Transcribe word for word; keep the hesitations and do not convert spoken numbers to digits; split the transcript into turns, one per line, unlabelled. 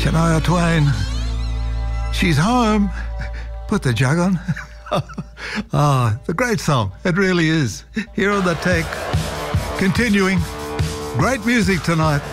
Shania Twain. She's home. Put the jug on. Ah, it's a great song. It really is. Here on the Tech. Continuing. Great music tonight.